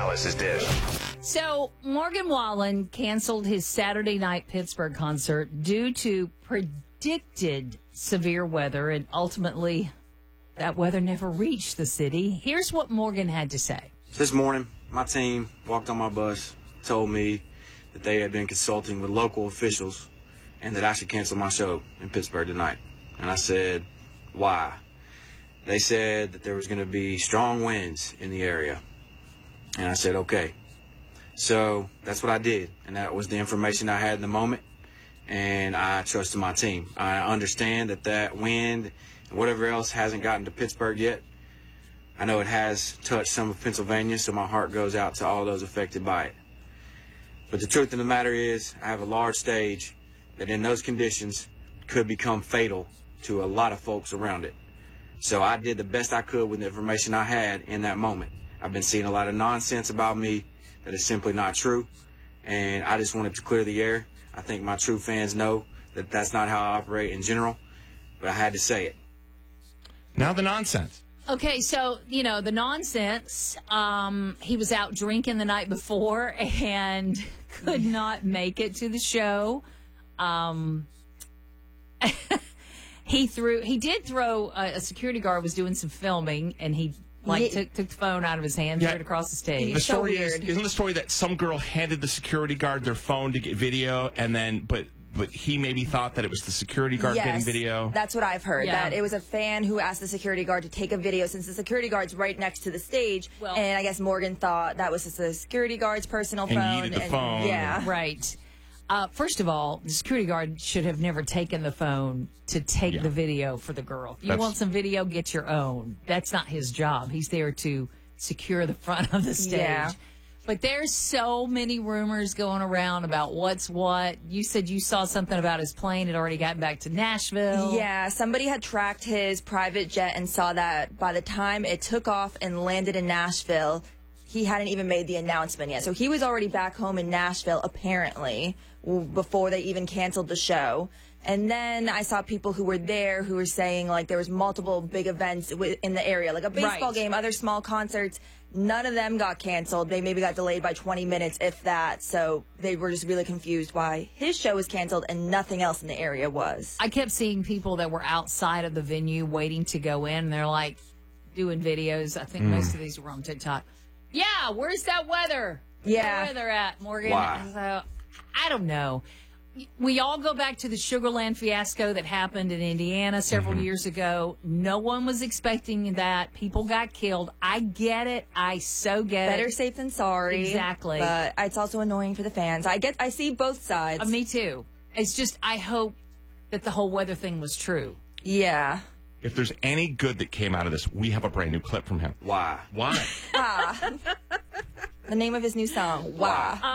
Alice's Dish. So, Morgan Wallen canceled his Saturday night Pittsburgh concert due to predicted severe weather, and ultimately, that weather never reached the city. Here's what Morgan had to say. This morning, my team walked on my bus, told me that they had been consulting with local officials and that I should cancel my show in Pittsburgh tonight. And I said, why? They said that there was going to be strong winds in the area. And I said, okay. So that's what I did. And that was the information I had in the moment. And I trusted my team. I understand that wind and whatever else hasn't gotten to Pittsburgh yet. I know it has touched some of Pennsylvania, so my heart goes out to all those affected by it. But the truth of the matter is, I have a large stage that in those conditions could become fatal to a lot of folks around it. So I did the best I could with the information I had in that moment. I've been seeing a lot of nonsense about me that is simply not true, and I just wanted to clear the air. I think my true fans know that that's not how I operate in general, but I had to say it. Now the nonsense. Okay, so, the nonsense, he was out drinking the night before and could not make it to the show. He did throw, a security guard was doing some filming, and he took the phone out of his hand, threw it across the stage. The story isn't the story that some girl handed the security guard their phone to get video, and then, but he maybe thought that it was the security guard getting video? That's what I've heard, Yeah. that it was a fan who asked the security guard to take a video since the security guard's right next to the stage. Well, and I guess Morgan thought that was just the security guard's personal phone. And yeeted the phone. Yeah. Right. First of all, the security guard should have never taken the phone to take the video for the girl. If you want some video, get your own. That's not his job. He's there to secure the front of the stage. Yeah. But there's so many rumors going around about what's what. You said you saw something about his plane had already gotten back to Nashville. Yeah, somebody had tracked his private jet and saw that by the time it took off and landed in Nashville, he hadn't even made the announcement yet. So he was already back home in Nashville, apparently, before they even canceled the show. And then I saw people who were there who were saying, like, there was multiple big events in the area, like a baseball game, other small concerts. None of them got canceled. They maybe got delayed by 20 minutes, if that. So they were just really confused why his show was canceled and nothing else in the area was. I kept seeing people that were outside of the venue waiting to go in, and they're like doing videos. I think most of these were on TikTok. Yeah, where's that weather? Yeah. Where they're at, Morgan. Why? So, I don't know. We all go back to the Sugarland fiasco that happened in Indiana several years ago. No one was expecting that. People got killed. I get it. I so get Better it. safe than sorry. Exactly. But it's also annoying for the fans. I see both sides. Me too. It's just, I hope that the whole weather thing was true. Yeah. If there's any good that came out of this, we have a brand new clip from him. Why? Why? The name of his new song, Wah.